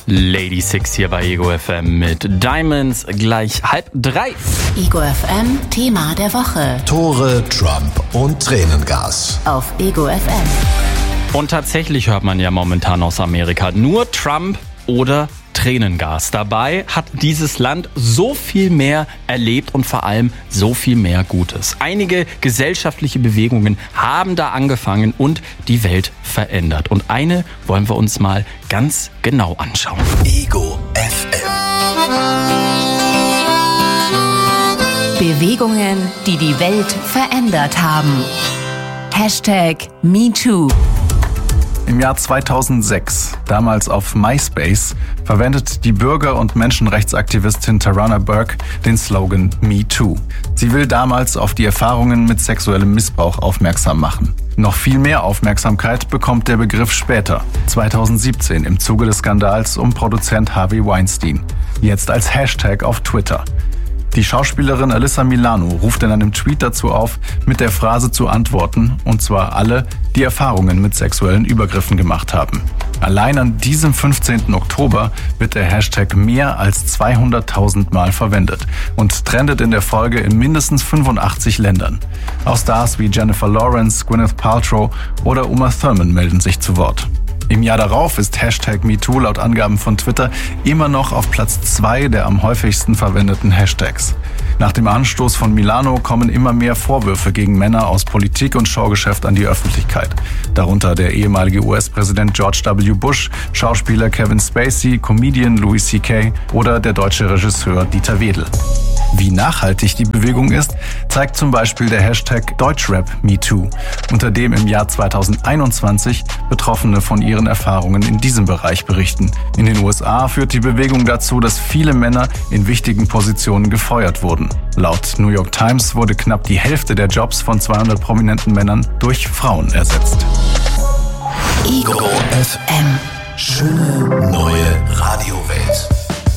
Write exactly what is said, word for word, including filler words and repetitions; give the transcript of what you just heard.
Lady Six hier bei Ego F M mit Diamonds gleich halb drei. Ego F M Thema der Woche. Tore, Trump und Tränengas. Auf Ego F M. Und tatsächlich hört man ja momentan aus Amerika nur Trump oder Tränengas. Dabei hat dieses Land so viel mehr erlebt und vor allem so viel mehr Gutes. Einige gesellschaftliche Bewegungen haben da angefangen und die Welt verändert. Und eine wollen wir uns mal ganz genau anschauen. Ego F M. Bewegungen, die die Welt verändert haben. Hashtag MeToo. Im Jahr zweitausendsechs, damals auf MySpace, verwendet die Bürger- und Menschenrechtsaktivistin Tarana Burke den Slogan MeToo. Sie will damals auf die Erfahrungen mit sexuellem Missbrauch aufmerksam machen. Noch viel mehr Aufmerksamkeit bekommt der Begriff später, zweitausendsiebzehn im Zuge des Skandals um Produzent Harvey Weinstein, jetzt als Hashtag auf Twitter. Die Schauspielerin Alyssa Milano ruft in einem Tweet dazu auf, mit der Phrase zu antworten, und zwar alle, die Erfahrungen mit sexuellen Übergriffen gemacht haben. Allein an diesem fünfzehnten Oktober wird der Hashtag mehr als zweihunderttausend Mal verwendet und trendet in der Folge in mindestens fünfundachtzig Ländern. Auch Stars wie Jennifer Lawrence, Gwyneth Paltrow oder Uma Thurman melden sich zu Wort. Im Jahr darauf ist Hashtag MeToo laut Angaben von Twitter immer noch auf Platz zwei der am häufigsten verwendeten Hashtags. Nach dem Anstoß von Milano kommen immer mehr Vorwürfe gegen Männer aus Politik und Showgeschäft an die Öffentlichkeit. Darunter der ehemalige U S-Präsident George W. Bush, Schauspieler Kevin Spacey, Comedian Louis C K oder der deutsche Regisseur Dieter Wedel. Wie nachhaltig die Bewegung ist, zeigt zum Beispiel der Hashtag Deutschrap MeToo, unter dem im Jahr zweitausendeinundzwanzig Betroffene von ihren Erfahrungen in diesem Bereich berichten. In den U S A führt die Bewegung dazu, dass viele Männer in wichtigen Positionen gefeuert wurden. Laut New York Times wurde knapp die Hälfte der Jobs von zweihundert prominenten Männern durch Frauen ersetzt. Ego F M. Schöne neue Radiowelt.